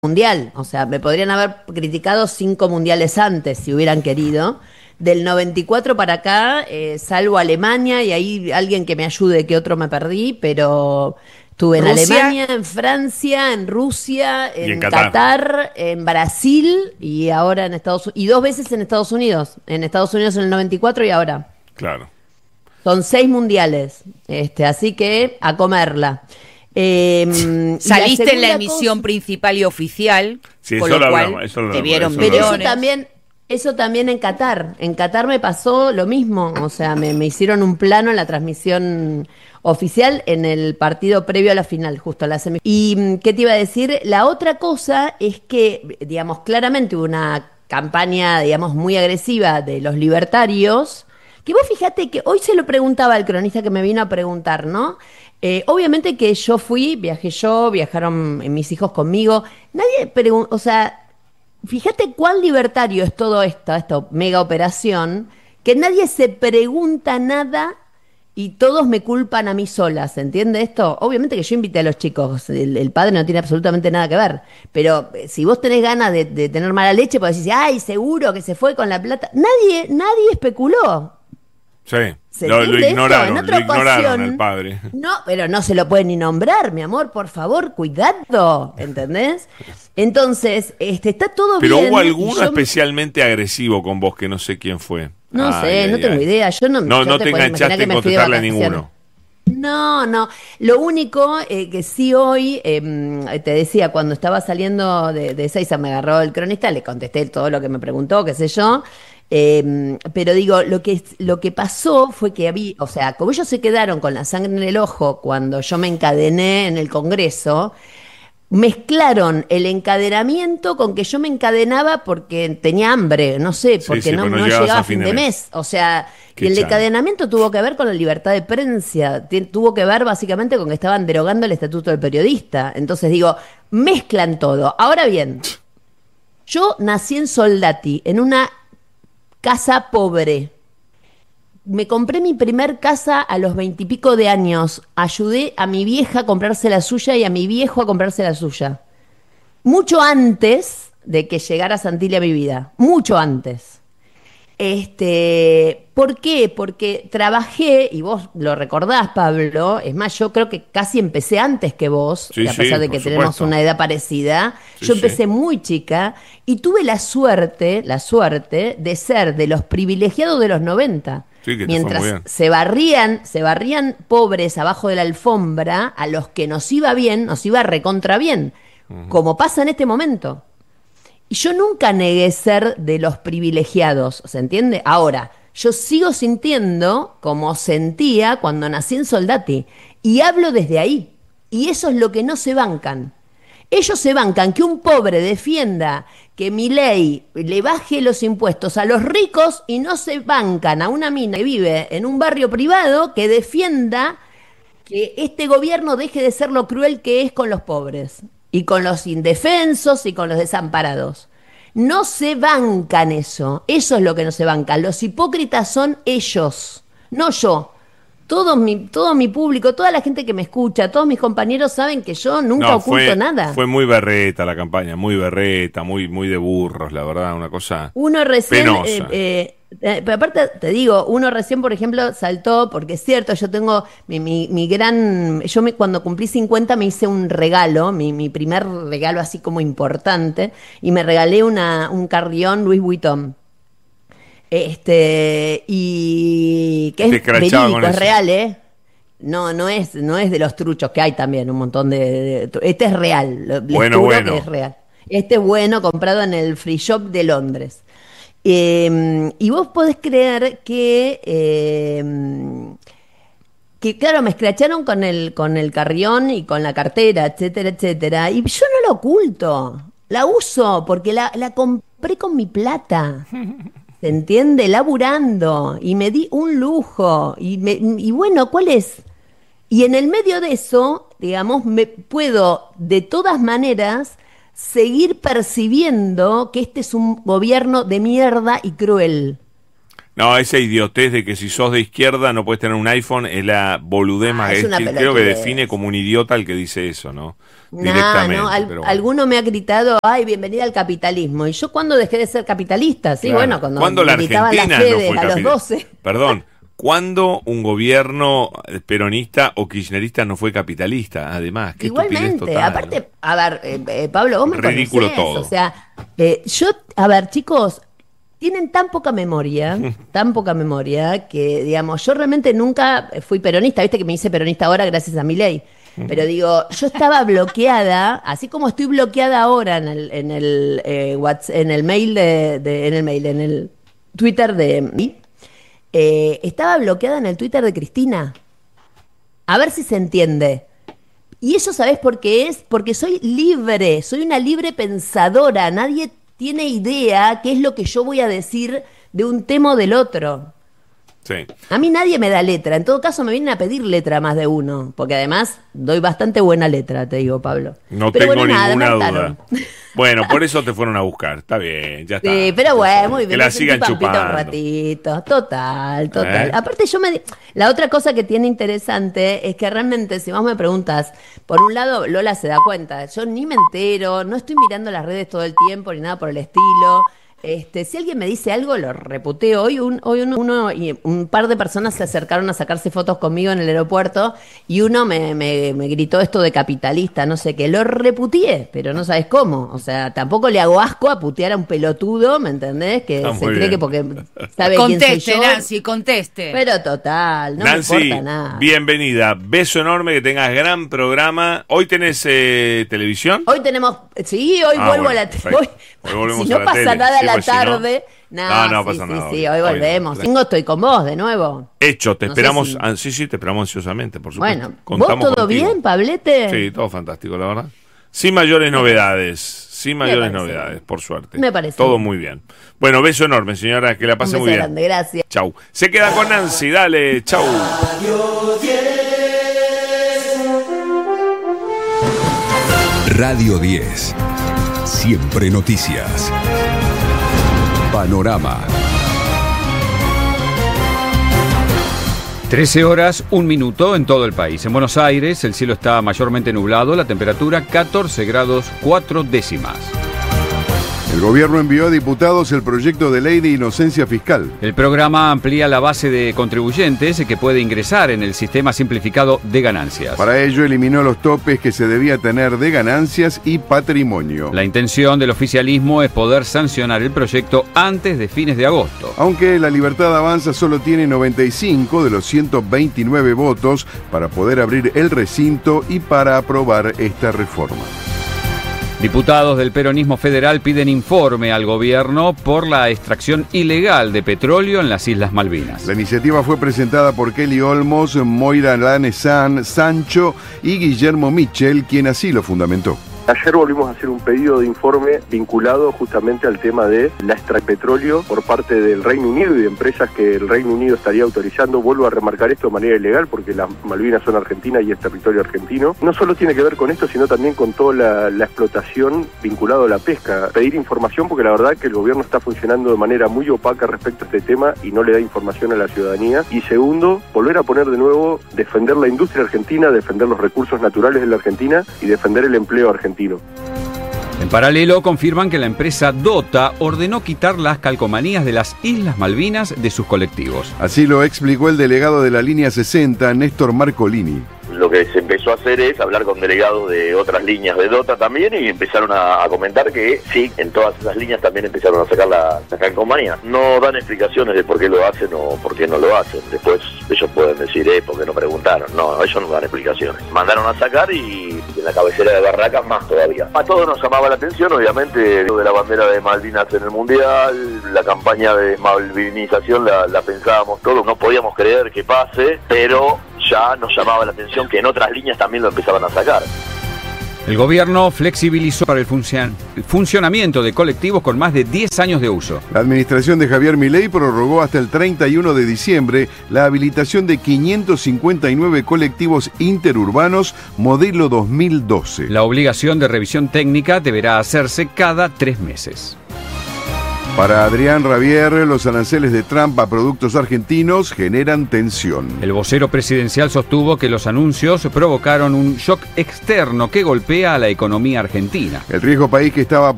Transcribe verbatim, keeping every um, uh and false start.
mundial. O sea, me podrían haber criticado cinco mundiales antes si hubieran querido. Del noventa y cuatro para acá, eh, salvo Alemania, y ahí alguien que me ayude, que otro me perdí, pero estuve en Rusia Alemania, en Francia, en Rusia, Y en en Qatar. Qatar, en Brasil y ahora en Estados Unidos. Y dos veces en Estados Unidos. En Estados Unidos en el noventa y cuatro y ahora. Claro. Son seis mundiales. Este, así que a comerla. Eh, y la saliste en la segunda emisión cosa- principal y oficial, Sí, con eso lo lo cual hablamos, eso lo te hablamos, vieron eso lo Pero eso millones. también, eso también en Qatar. En Qatar me pasó lo mismo. O sea, me, me hicieron un plano en la transmisión oficial en el partido previo a la final, justo a la semifinal. Y mm, ¿qué te iba a decir? La otra cosa es que, digamos, claramente hubo una campaña, digamos, muy agresiva de los libertarios. Que vos fíjate que hoy se lo preguntaba al cronista que me vino a preguntar, ¿no? Eh, obviamente que yo fui, viajé yo, viajaron mis hijos conmigo. Nadie preguntó, o sea, fíjate cuán libertario es todo esto, esta mega operación, que nadie se pregunta nada y todos me culpan a mí sola, ¿se entiende esto? Obviamente que yo invité a los chicos, el, el padre no tiene absolutamente nada que ver, pero eh, si vos tenés ganas de, de tener mala leche, podés decir, ay, seguro que se fue con la plata. Nadie, nadie especuló. Sí, ¿Se lo, lo entiende esto? ignoraron, En otra lo ignoraron ocasión, el padre. No, pero no se lo puede ni nombrar, mi amor, por favor, cuidado, ¿entendés? Entonces, este, está todo Pero bien. hubo y alguno yo- especialmente agresivo con vos que no sé quién fue. No Ay, sé, ay, no tengo ay. idea. Yo no, No, yo no te te puedes imaginar enganchaste que en me fui de contestarle a vacaciones. ninguno. No, no. Lo único eh, que sí hoy, eh, te decía, cuando estaba saliendo de, de Ezeiza, me agarró el cronista, le contesté todo lo que me preguntó, qué sé yo. Eh, pero digo, lo que, lo que pasó fue que había, o sea, como ellos se quedaron con la sangre en el ojo cuando yo me encadené en el Congreso, mezclaron el encadenamiento con que yo me encadenaba porque tenía hambre, no sé, Sí, porque sí, no, pues no no llegabas llegaba a a fin de mes. O sea, Qué y el chanta. encadenamiento tuvo que ver con la libertad de prensa, ti- tuvo que ver básicamente con que estaban derogando el estatuto del periodista. Entonces digo, mezclan todo. Ahora bien, yo nací en Soldati, en una casa pobre. Me compré mi primer casa a los veintipico de años. Ayudé a mi vieja a comprarse la suya y a mi viejo a comprarse la suya. Mucho antes de que llegara Santilli a mi vida. Mucho antes. Este, ¿por qué? Porque trabajé, y vos lo recordás, Pablo, es más, yo creo que casi empecé antes que vos, Sí, a pesar sí, de por que tenemos supuesto. una edad parecida. Sí, Yo sí. empecé muy chica y tuve la suerte, la suerte de ser de los privilegiados de los noventa. Sí, que te fue Mientras muy bien. se barrían, se barrían pobres abajo de la alfombra, a los que nos iba bien, nos iba recontra bien, como pasa en este momento. Y yo nunca negué ser de los privilegiados, ¿se entiende? Ahora, yo sigo sintiendo como sentía cuando nací en Soldati. Y hablo desde ahí. Y eso es lo que no se bancan. Ellos se bancan que un pobre defienda que Milei le baje los impuestos a los ricos y no se bancan a una mina que vive en un barrio privado que defienda que este gobierno deje de ser lo cruel que es con los pobres y con los indefensos y con los desamparados. No se bancan eso, eso es lo que no se bancan. Los hipócritas son ellos, no yo. Todo mi, todo mi público, toda la gente que me escucha, todos mis compañeros saben que yo nunca No, oculto fue, nada. fue muy berreta la campaña, muy berreta, muy, muy de burros, la verdad, una cosa Uno recién, penosa. eh, eh, eh, pero aparte te digo, uno recién, por ejemplo, saltó, porque es cierto, yo tengo mi, mi, mi gran, yo me, cuando cumplí cincuenta me hice un regalo, mi, mi primer regalo así como importante, y me regalé una, un carrión Louis Vuitton. Este, y que Te es escrachaba verídico, con es eso. real, ¿eh? No, no es, no es de los truchos, que hay también un montón de, de- de- este es real, lo- les Bueno, juro bueno. que es real. Este es bueno, comprado en el Free Shop de Londres. Eh, y vos podés creer que, eh, que claro, me escracharon con el, con el carrión y con la cartera, etcétera, etcétera. Y yo no la oculto, la uso porque la, la compré con mi plata. ¿Se entiende? Laburando. Y me di un lujo. Y, me- y bueno, ¿cuál es? Y en el medio de eso, digamos, me puedo de todas maneras seguir percibiendo que este es un gobierno de mierda y cruel. No, esa idiotez de que si sos de izquierda no puedes tener un iPhone es la boludez más. Ah, es una creo que pelotudez. define como un idiota el que dice eso, ¿no? Nah, Directamente. no, al- pero bueno. alguno me ha gritado, ay, bienvenida al capitalismo. ¿Y yo cuándo dejé de ser capitalista? Sí, Claro. bueno, cuando ¿Cuándo me la gritaban Argentina las no Fedes fue a los capital- doce. Perdón, ¿cuándo un gobierno peronista o kirchnerista no fue capitalista? Además, qué estupidez Igualmente, total, aparte, ¿no? a ver, eh, eh, Pablo, vos me Ridículo conocés, todo. o sea, eh, yo, a ver, chicos, tienen tan poca memoria, tan poca memoria, que, digamos, yo realmente nunca fui peronista, viste que me hice peronista ahora gracias a Milei, pero digo, yo estaba bloqueada, así como estoy bloqueada ahora en el, en el, eh, WhatsApp, en el mail de, de- en el mail, en el Twitter de mí, eh, estaba bloqueada en el Twitter de Cristina. A ver si se entiende. Y eso, ¿sabés por qué es? Porque soy libre, soy una libre pensadora. Nadie tiene idea qué es lo que yo voy a decir de un tema o del otro. Sí. A mí nadie me da letra. En todo caso, me vienen a pedir letra más de uno. Porque además doy bastante buena letra, te digo, Pablo. No Pero tengo bueno, nada, ninguna desmontaron. duda. Bueno, por eso te fueron a buscar. Está bien, ya está. Sí, pero bueno, muy bien. Que la me sentí sigan pampita chupando. un ratito. Total, total. ¿Eh? Aparte, yo me. di- La otra cosa que tiene interesante es que realmente, si vos me preguntas, por un lado, Lola se da cuenta. Yo ni me entero, no estoy mirando las redes todo el tiempo ni nada por el estilo. Este, si alguien me dice algo, lo reputeo. Hoy, un, hoy uno, uno y un par de personas se acercaron a sacarse fotos conmigo en el aeropuerto y uno me, me, me gritó esto de capitalista, no sé qué. Lo reputeé, pero no sabes cómo. O sea, tampoco le hago asco a putear a un pelotudo, ¿me entendés? Que Ah, se muy cree bien. que porque sabe quién soy Conteste, yo. Nancy, conteste. Pero total, no me Nancy, importa nada. bienvenida. Beso enorme, que tengas gran programa. ¿Hoy tenés eh, televisión? Hoy tenemos, sí, hoy Ah, vuelvo bueno, a la tele. perfecto. Hoy volvemos Si a no la pasa tele. nada a Sí, la pues, si no- tarde. No, No, no sí, pasa sí, nada sí, hoy. hoy Hoy no. volvemos. Cinco, estoy con vos de nuevo. Hecho, te No sé esperamos. si- ah, sí, sí, te esperamos ansiosamente, por supuesto. Bueno, ¿vos Contamos todo contigo. bien, Pablete? Sí, todo fantástico, la verdad. Sin mayores novedades. Sin mayores parece novedades, bien. por suerte. Me parece Todo bien. muy bien. Bueno, beso enorme, señora. Que la Un pase beso muy bien. grande, gracias. Chau. Se queda con Nancy, dale, chau. Radio diez. Siempre noticias. Panorama. trece horas, un minuto en todo el país. En Buenos Aires el cielo está mayormente nublado, la temperatura catorce grados cuatro décimas. El gobierno envió a diputados el proyecto de ley de inocencia fiscal. El programa amplía la base de contribuyentes que puede ingresar en el sistema simplificado de ganancias. Para ello eliminó los topes que se debía tener de ganancias y patrimonio. La intención del oficialismo es poder sancionar el proyecto antes de fines de agosto. Aunque La Libertad Avanza solo tiene noventa y cinco de los ciento veintinueve votos para poder abrir el recinto y para aprobar esta reforma. Diputados del peronismo federal piden informe al gobierno por la extracción ilegal de petróleo en las Islas Malvinas. La iniciativa fue presentada por Kelly Olmos, Moira Lanesan, Sancho y Guillermo Michel, quien así lo fundamentó. Ayer volvimos a hacer un pedido de informe vinculado justamente al tema de la extracción de petróleo por parte del Reino Unido y de empresas que el Reino Unido estaría autorizando. Vuelvo a remarcar esto de manera ilegal porque las Malvinas son argentinas y es territorio argentino. No solo tiene que ver con esto, sino también con toda la, la explotación vinculada a la pesca. Pedir información porque la verdad que el gobierno está funcionando de manera muy opaca respecto a este tema y no le da información a la ciudadanía. Y segundo, volver a poner de nuevo, defender la industria argentina, defender los recursos naturales de la Argentina y defender el empleo argentino. En paralelo, confirman que la empresa Dota ordenó quitar las calcomanías de las Islas Malvinas de sus colectivos. Así lo explicó el delegado de la línea sesenta, Néstor Marcolini. Lo que se empezó a hacer es hablar con delegados de otras líneas de Dota también y empezaron a, a comentar que sí, en todas esas líneas también empezaron a sacar la, la calcomanía. No dan explicaciones de por qué lo hacen o por qué no lo hacen. Después ellos pueden decir, eh, porque no preguntaron. No, ellos no dan explicaciones. Mandaron a sacar y en la cabecera de Barracas más todavía. A todos nos llamaba la atención, obviamente, lo de la bandera de Malvinas en el Mundial, la campaña de malvinización la, la pensábamos todos, no podíamos creer que pase, pero ya nos llamaba la atención que en otras líneas también lo empezaban a sacar. El gobierno flexibilizó para el funcion- funcionamiento de colectivos con más de diez años de uso. La administración de Javier Milei prorrogó hasta el treinta y uno de diciembre la habilitación de quinientos cincuenta y nueve colectivos interurbanos modelo dos mil doce. La obligación de revisión técnica deberá hacerse cada tres meses. Para Adrián Rabier, los aranceles de Trump a productos argentinos generan tensión. El vocero presidencial sostuvo que los anuncios provocaron un shock externo que golpea a la economía argentina. El riesgo país que estaba